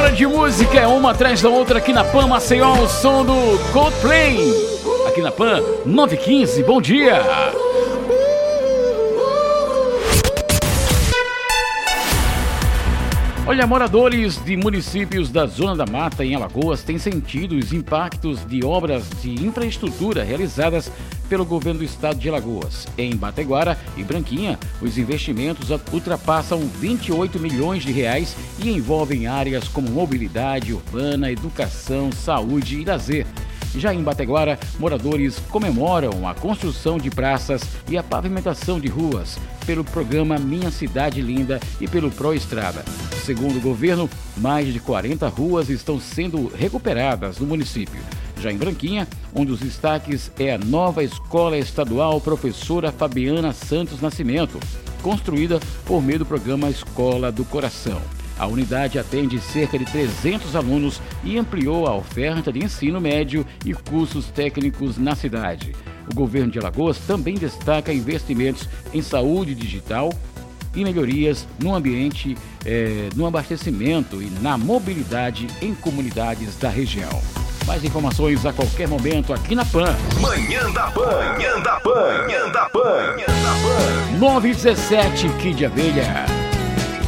hora de música é uma atrás da outra aqui na PAN Maceió, o som do Coldplay. Aqui na PAN, 9h15, bom dia. Olha, moradores de municípios da Zona da Mata, em Alagoas, têm sentido os impactos de obras de infraestrutura realizadas pelo governo do estado de Alagoas. Em Bateguara e Branquinha, os investimentos ultrapassam 28 milhões de reais e envolvem áreas como mobilidade urbana, educação, saúde e lazer. Já em Bateguara, moradores comemoram a construção de praças e a pavimentação de ruas pelo programa Minha Cidade Linda e pelo Proestrada. Segundo o governo, mais de 40 ruas estão sendo recuperadas no município. Já em Branquinha, um dos destaques é a nova Escola Estadual Professora Fabiana Santos Nascimento, construída por meio do programa Escola do Coração. A unidade atende cerca de 300 alunos e ampliou a oferta de ensino médio e cursos técnicos na cidade. O governo de Alagoas também destaca investimentos em saúde digital e melhorias no ambiente, no abastecimento e na mobilidade em comunidades da região. Mais informações a qualquer momento aqui na PAN. Manhã da PAN, Manhã da PAN, Manhã da PAN, Manhã da PAN. 9h17, Kid Abelha.